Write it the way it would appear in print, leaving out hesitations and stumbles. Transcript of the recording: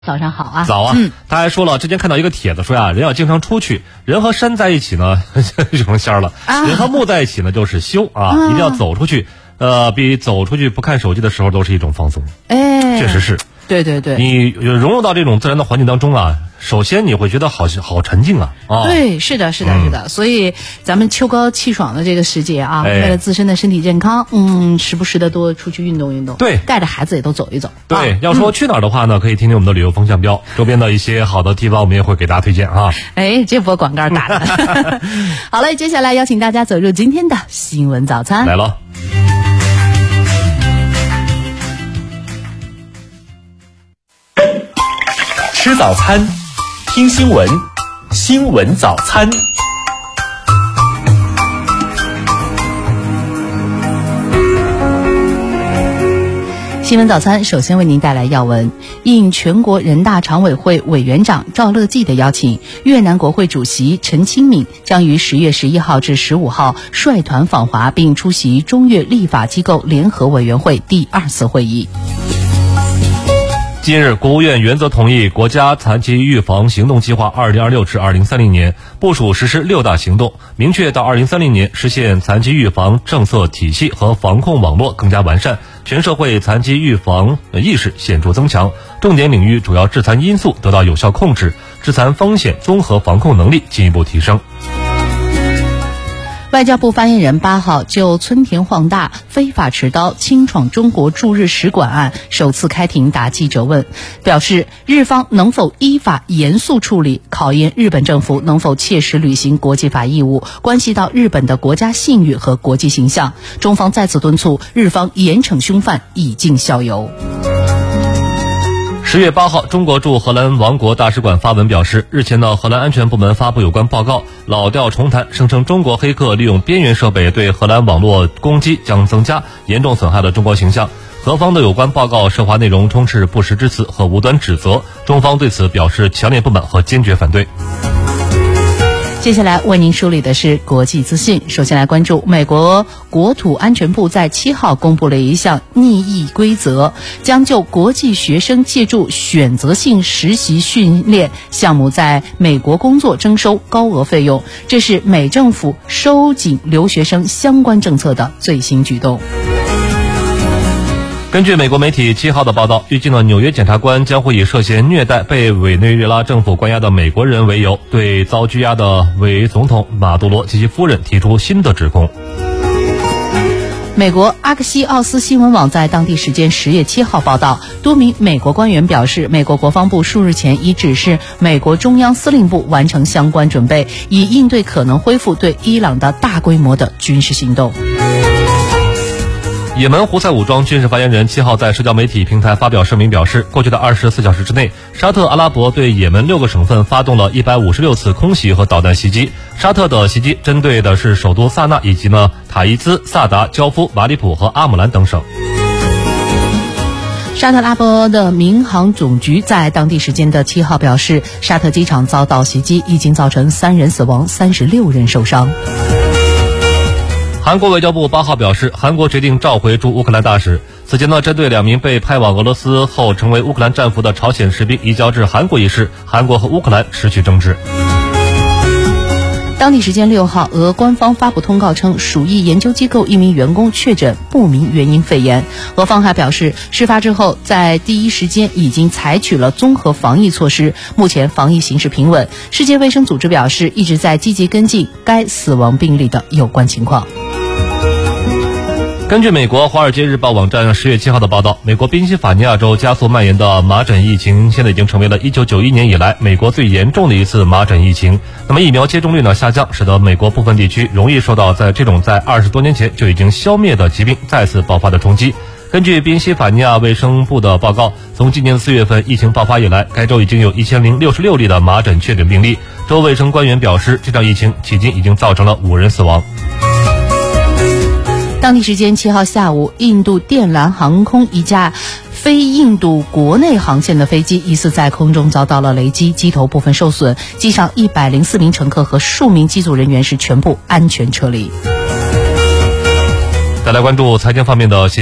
早上好啊！ 早啊！他还说了，之前看到一个帖子说呀，人要经常出去，人和山在一起呢就成仙了，人和木在一起呢就是修啊，一定要走出去。比走出去不看手机的时候都是一种放松。哎，确实是。 对对对， 你融入到这种自然的环境当中啊，首先你会觉得好沉静啊。 对，是的，是的，是的。所以咱们秋高气爽的这个时节啊，为了自身的身体健康，时不时的多出去运动运动。 对， 带着孩子也都走一走。 对，要说去哪儿的话呢，可以听听我们的旅游风向标，周边的一些好的地方我们也会给大家推荐啊。 哎，这波广告打的。好了，接下来邀请大家走入今天的新闻早餐。 来了。 吃早餐，听新闻，新闻早餐。 新闻早餐首先为您带来要闻。应全国人大常委会委员长赵乐际的邀请，越南国会主席陈清敏将于10月11号至15号率团访华，并出席中越立法机构联合委员会第2次会议。 近日，国务院原则同意国家残疾预防行动计划2026至2030年，部署实施6大行动，明确到2030年实现残疾预防政策体系和防控网络更加完善，全社会残疾预防意识显著增强，重点领域主要致残因素得到有效控制，致残风险综合防控能力进一步提升。 外交部发言人8号就村田晃大非法持刀侵闯中国驻日使馆案首次开庭答记者问，表示日方能否依法严肃处理，考验日本政府能否切实履行国际法义务，关系到日本的国家信誉和国际形象。中方再次敦促日方严惩凶犯，以儆效尤。 10月8号，中国驻荷兰王国大使馆发文表示，日前的荷兰安全部门发布有关报告，老调重弹，声称中国黑客利用边缘设备对荷兰网络攻击将增加，严重损害了中国形象。荷方的有关报告涉华内容充斥不实之词和无端指责，中方对此表示强烈不满和坚决反对。 接下来为您梳理的是国际资讯。首先来关注美国国土安全部在7号公布了一项拟议规则，将就国际学生借助选择性实习训练项目在美国工作征收高额费用，这是美政府收紧留学生相关政策的最新举动。 根据美国媒体7号的报道，预计呢，纽约检察官将会以涉嫌虐待被委内瑞拉政府关押的美国人为由，对遭拘押的伪总统马杜罗及其夫人提出新的指控。 美国阿克西奥斯新闻网在当地时间10月7号报道，多名美国官员表示，美国国防部数日前已指示美国中央司令部完成相关准备，以应对可能恢复对伊朗的大规模的军事行动。 也门胡塞武装军事发言人7号在社交媒体平台发表声明表示，过去的24小时之内，沙特阿拉伯对也门6个省份发动了156次空袭和导弹袭击。沙特的袭击针对的是首都萨那以及塔伊兹、萨达、焦夫、马里普和阿姆兰等省。 沙特阿拉伯的民航总局在当地时间的7号表示，沙特机场遭到袭击，已经造成3人死亡，36人受伤。 韩国外交部8号表示，韩国决定召回驻乌克兰大使。此前针对2名被派往俄罗斯后成为乌克兰战俘的朝鲜士兵移交至韩国一事，韩国和乌克兰持续争执。 当地时间6号，俄官方发布通告称，鼠疫研究机构一名员工确诊不明原因肺炎。俄方还表示，事发之后在第一时间已经采取了综合防疫措施，目前防疫形势平稳。世界卫生组织表示，一直在积极跟进该死亡病例的有关情况。 根据美国《华尔街日报》网站10月7号的报道，美国宾夕法尼亚州加速蔓延的麻疹疫情现在已经成为了1991年以来美国最严重的一次麻疹疫情。那么疫苗接种率下降，使得美国部分地区容易受到在20多年前就已经消灭的疾病再次爆发的冲击。根据宾夕法尼亚卫生部的报告，从今年4月份疫情爆发以来，该州已经有1066例的麻疹确诊病例。州卫生官员表示，这场疫情迄今已经造成了5人死亡。 当地时间7号下午，印度电缆航空一架非印度国内航线的飞机疑似在空中遭到了雷击，机头部分受损，机上104名乘客和数名机组人员是全部安全撤离。 再来关注财经方面的信息。